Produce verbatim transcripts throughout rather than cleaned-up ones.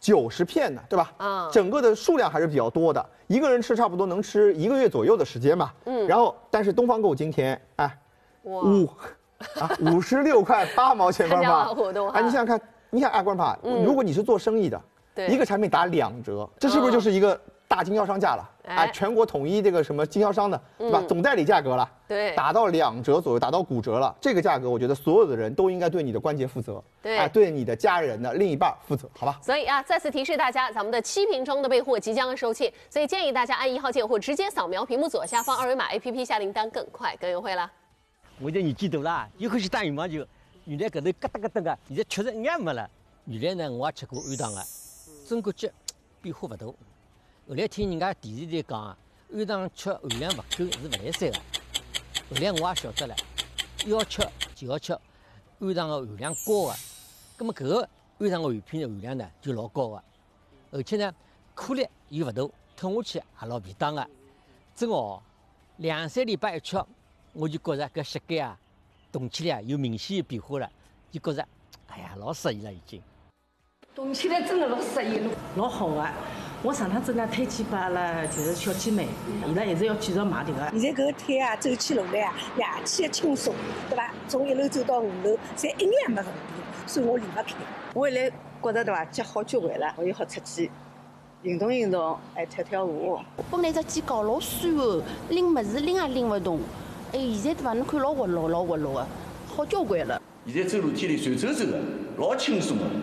九十片呢，对吧？ 啊， 整个的数量还是比较多的，一个人吃差不多能吃一个月左右的时间吧。嗯，然后但是东方购今天哎，五啊五十六块八毛钱，观众朋友，哎，你想想看，你想哎，观众朋友，如果你是做生意的，一个产品打两折，这是不是就是一个大经销商价了？哎，全国统一这个什么经销商的，对吧？总代理价格了， 对， 打到两折左右，打到骨折了。这个价格，我觉得所有的人都应该对你的关节负责， 对， 哎，对你的家人的另一半负责，好吧？ 所以啊，再次提示大家，咱们的七瓶装的备货即将要售罄，所以建议大家按一号键或直接扫描屏幕左下方二维码 A P P 下订单，更快更优惠了。 我这年纪大了，又欢喜打羽毛球，原来搿头咯哒咯哒个，现在确实一眼没了。原来呢，我也吃过安糖个，真感觉变化勿大。后来听人家电视台讲啊，安糖吃含量勿够是勿来三个。后来我也晓得了，要吃就要吃安糖个含量高个，葛么搿个安糖个含片含量呢就老高个，而且呢颗粒又勿大，吞下去也老便当个。真哦，两三礼拜一吃，我就觉着搿膝盖啊动起来有明显的变化了，就觉着哎呀老适意了已经。 动起来真的老适意，老好个。我上趟子呢推荐拨阿拉就是小姐妹，伊拉一直要继续买迭个。 现在搿个腿啊，走起路来啊，夜气轻松，对伐？从一楼走到五楼，侪一眼没问题，所以我离勿开。 我现在觉着对伐，脚好交关了，我又好出去运动运动，还跳跳舞。 本来只肩胛老酸个，拎物事拎也拎勿动，哎，现在对伐？侬看老活络，老活络个，好交关了。 现在走路天里随走走的，老轻松的。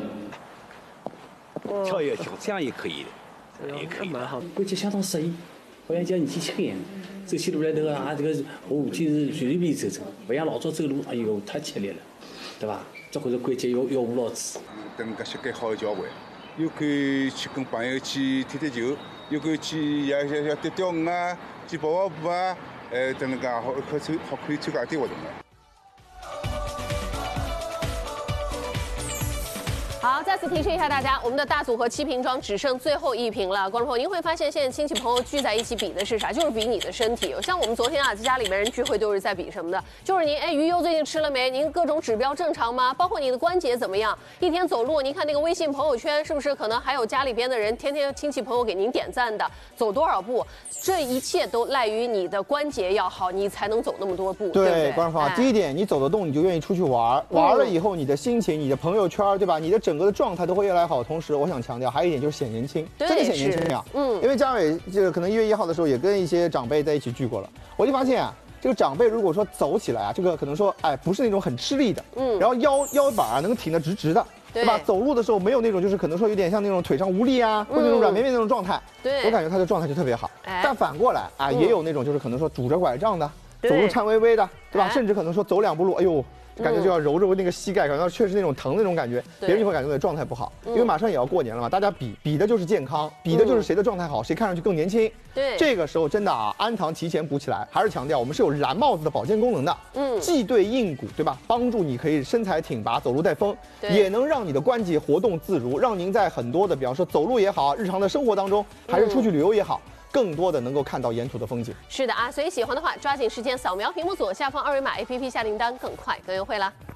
跳一跳，这样也可以的。也可以， 蛮好，关节相当适应，好像叫年纪轻一样。走起路来头啊，这个我天是随随便走走，不像老早走路，哎呦太吃力了，对吧？这会是关节要要无老子。 等搿膝盖好交关，又可以去跟朋友去踢踢球，又可以去也也也钓钓鱼啊，去跑跑步啊，呃，等那个好可参好可以参加点活动的。 好，再次提示一下大家，我们的大组合七瓶装只剩最后一瓶了。观众朋友，您会发现现在亲戚朋友聚在一起比的是啥？就是比你的身体。像我们昨天啊，在家里面人聚会都是在比什么的？就是您哎，鱼油最近吃了没？您各种指标正常吗？包括你的关节怎么样？一天走路，您看那个微信朋友圈是不是可能还有家里边的人天天亲戚朋友给您点赞的？走多少步？这一切都赖于你的关节要好，你才能走那么多步。对，对观众朋友，第一点，你走得动，你就愿意出去玩，玩了以后，你的心情、你的朋友圈，对吧？你的整个的状态都会越来越好。同时，我想强调还有一点就是显年轻，真的显年轻呀。嗯，因为嘉伟就是可能一月一号的时候也跟一些长辈在一起聚过了，我就发现啊，这个长辈如果说走起来啊，这个可能说哎不是那种很吃力的，嗯，然后腰腰板啊能挺得直直的。对吧？走路的时候没有那种，就是可能说有点像那种腿上无力啊，或者那种软绵绵那种状态。对，我感觉他的状态就特别好。但反过来啊，也有那种就是可能说拄着拐杖的，走路颤巍巍的，对吧？甚至可能说走两步路，哎呦。感觉就要揉揉那个膝盖，感觉确实那种疼那种感觉，别人就会感觉到状态不好。因为马上也要过年了嘛，大家比比的就是健康，比的就是谁的状态好，谁看上去更年轻。对，这个时候真的啊，氨糖提前补起来，还是强调我们是有蓝帽子的保健功能的。嗯，既对硬骨对吧，帮助你可以身材挺拔，走路带风，也能让你的关节活动自如，让您在很多的，比方说走路也好，日常的生活当中，还是出去旅游也好。更多的能够看到沿途的风景。是的啊，所以喜欢的话，抓紧时间扫描屏幕左下方二维码 A P P 下订单，更快更优惠啦。